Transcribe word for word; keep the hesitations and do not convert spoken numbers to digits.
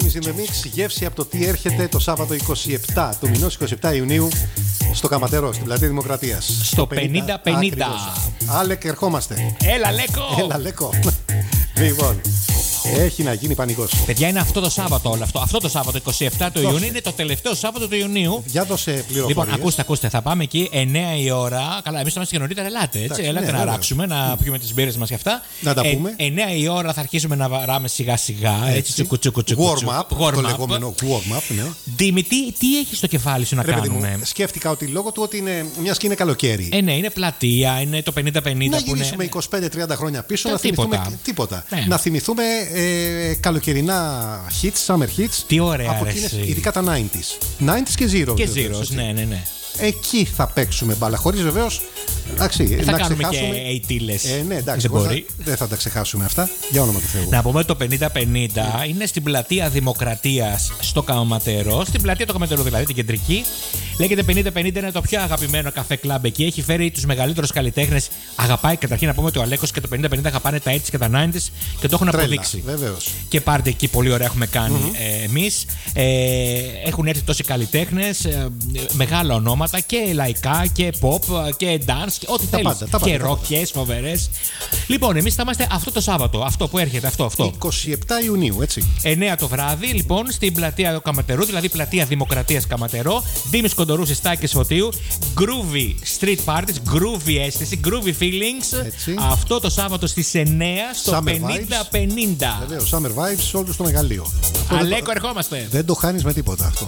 in the Mix, γεύση από το τι έρχεται το Σάββατο είκοσι επτά του μηνός, είκοσι επτά Ιουνίου, στο Καματερό, στην Πλατεία Δημοκρατίας. Στο πενήντα πενήντα. Άλεκ, ερχόμαστε. Έλα, Λέκο! Έλα, Λέκο. Λοιπόν, έχει να γίνει πανικός. Παιδιά, είναι αυτό το Σάββατο όλο αυτό. Αυτό το Σάββατο, είκοσι επτά του Ιουνίου, είναι το τελευταίο Σάββατο του Ιουνίου. Για δώσε πληροφορίες. Λοιπόν, ακούστε, ακούστε. Θα πάμε εκεί εννιά η ώρα. Καλά, εμείς θα είμαστε και νωρίτερα. Ελάτε, έτσι. Εντάξει, ελάτε ναι, να βέβαια. ράξουμε, να πιούμε τις μπύρες μας και αυτά. Να τα πούμε. Ε, εννιά η ώρα θα αρχίσουμε να βαράμε σιγά-σιγά. Έτσι, τσουκου, τσουκου, τσουκου, Warm up. warm Το up. λεγόμενο warm up, ναι. Ντίμη, τι, τι έχει στο κεφάλι σου να Ρε, παιδί κάνουμε? μου, σκέφτηκα ότι λόγω του ότι είναι μια και είναι καλοκαίρι. Ε, ναι, είναι πλατεία, είναι το πενήντα πενήντα. Να που είναι- γυρίσουμε είκοσι πέντε τριάντα χρόνια πίσω, Ε, να θυμηθούμε τίποτα. τίποτα. Ναι. Να θυμηθούμε ε, καλοκαιρινά hits, summer hits. Τι ωραία, από ρε, εκείνες, εσύ. ειδικά τα ενενήντα. ενενήντα και Zeros. Και βεβαίως, Zeros, έτσι. ναι, ναι, ναι. Εκεί θα παίξουμε μπάλα. Χωρίς βεβαίως. Εντάξει, Θα να κάνουμε ξεχάσουμε. και ειτήλες. Ε, ναι, εντάξει, Δεν εγώ θα- μπορεί. δεν θα τα ξεχάσουμε αυτά. Για όνομα του Θεού. Να πούμε ότι το πενήντα πενήντα είναι στην πλατεία Δημοκρατίας στο Καματερό. Στην πλατεία του Καματερού, δηλαδή την κεντρική. Λέγεται πενήντα πενήντα, είναι το πιο αγαπημένο καφέ κλαμπ εκεί. Έχει φέρει τους μεγαλύτερους καλλιτέχνες. Αγαπάει καταρχήν να πούμε ότι ο Αλέκος και το πενήντα πενήντα αγαπάνε τα ογδόντα και τα ενενήντα και το έχουν Τρέλα, αποδείξει. βεβαίως. Και πάρτε εκεί, πολύ ωραία έχουμε κάνει ε, εμείς. Ε, έχουν έρθει τόσοι καλλιτέχνες, ε, μεγάλα ονόματα και λαϊκά και pop και dance και ό,τι Τα θέλεις. πάντα, τα Και πάντα, τα ροκές φοβερές. Λοιπόν, εμείς θα είμαστε αυτό το Σάββατο, αυτό που έρχεται, αυτό, αυτό. είκοσι επτά Ιουνίου, έτσι. εννιά το βράδυ, λοιπόν, στην πλατεία Καματερού, δηλαδή πλατεία Δημοκρατίας Καματερό. Ντίμης Κοντορούσης, Στάκης Φωτίου. Groovy street parties, groovy αίσθηση, groovy feelings. Έτσι. Αυτό το Σάββατο στις εννιά στο Summer πενήντα πενήντα. Βεβαίως, summer vibes, όλους στο μεγαλείο. Αυτό δεν το- Αλέκο, ερχόμαστε. Δεν το χάνεις με τίποτα αυτό.